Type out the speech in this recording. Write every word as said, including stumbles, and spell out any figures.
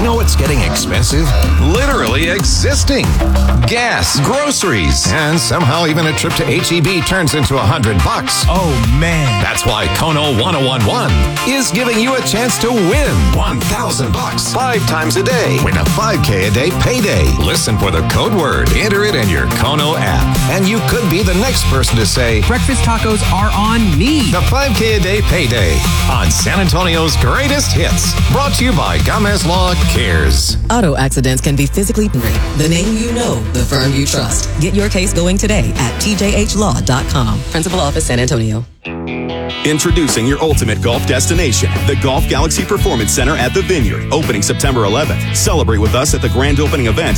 know what's getting expensive? Literally existing. Gas, groceries, and somehow even a trip to H E B turns into a hundred bucks. Oh, man. That's why Kono one oh one one is giving you a chance to win one thousand bucks five times a day. Win a five K a day payday. Listen for the code word. Enter it in your Kono app, and you could be the next person to say, breakfast tacos are on me. The five K a day payday on San Antonio's greatest hits. Brought to you by Gomez Law Cares. Auto accidents can be physically injury. The name you know, the firm you trust. Get your case going today at T J H law dot com. Principal Office, San Antonio. Introducing your ultimate golf destination, the Golf Galaxy Performance Center at the Vineyard, opening September eleventh. Celebrate with us at the grand opening event